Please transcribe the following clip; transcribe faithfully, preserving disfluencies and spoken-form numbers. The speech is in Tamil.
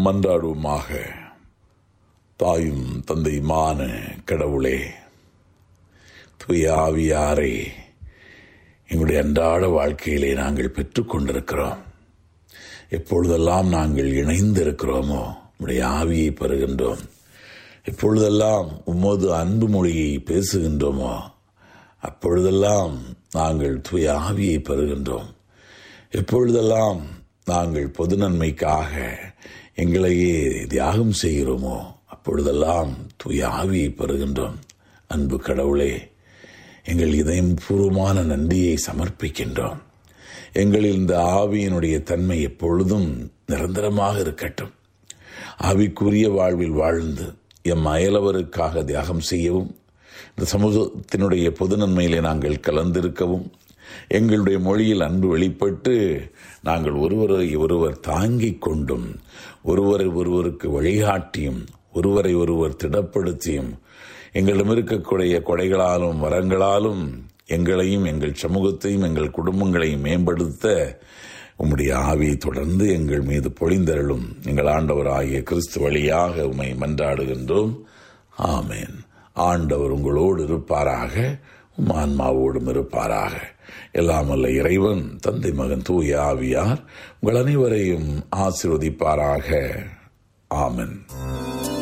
மன்றாடுவோமாக. தாயும் தந்தையுமான கடவுளே, தூய ஆவியாரை எங்களுடைய அன்றாட வாழ்க்கையிலே நாங்கள் பெற்றுக் கொண்டிருக்கிறோம். எப்பொழுதெல்லாம் நாங்கள் இணைந்திருக்கிறோமோ உம்முடைய ஆவியை பெறுகின்றோம். எப்பொழுதெல்லாம் உமது அன்பு மொழியை பேசுகின்றோமோ அப்பொழுதெல்லாம் நாங்கள் தூய ஆவியை பெறுகின்றோம். எப்பொழுதெல்லாம் நாங்கள் பொது நன்மைக்காக எங்களையே தியாகம் செய்கிறோமோ அப்பொழுதெல்லாம் தூய ஆவியை பெறுகின்றோம். அன்பு கடவுளே, எங்கள் இதயம் பூர்வமான நன்றியை சமர்ப்பிக்கின்றோம். எங்களில் இந்த ஆவியினுடைய தன்மை எப்பொழுதும் நிரந்தரமாக இருக்கட்டும். ஆவிக்குரிய வாழ்வில் வாழ்ந்து எம் அயலவருக்காக தியாகம் செய்யவும், இந்த சமூகத்தினுடைய பொது நன்மையிலே நாங்கள் கலந்திருக்கவும், எங்களுடைய மொழியில் அன்பு வெளிப்பட்டு நாங்கள் ஒருவரை ஒருவர் தாங்கிக் கொண்டும் ஒருவரை ஒருவருக்கு வழிகாட்டியும் ஒருவரை ஒருவர் திடப்படுத்தியும் எங்களிடம் இருக்கக்கூடிய கொடைகளாலும் வரங்களாலும் எங்களையும் எங்கள் சமூகத்தையும் எங்கள் குடும்பங்களையும் மேம்படுத்த உம்முடைய ஆவியை தொடர்ந்து எங்கள் மீது பொழிந்தருளும். எங்கள் ஆண்டவராகிய கிறிஸ்து வழியாக உம்மை மன்றாடுகின்றோம். ஆமேன். ஆண்டவர் உங்களோடு இருப்பாராக, உம் ஆன்மாவோடும் இருப்பாராக. எல்லாம் வல்ல இறைவன் தந்தை மகன் தூய ஆவியார் உங்கள் அனைவரையும் ஆசீர்வதிப்பாராக. ஆமென்.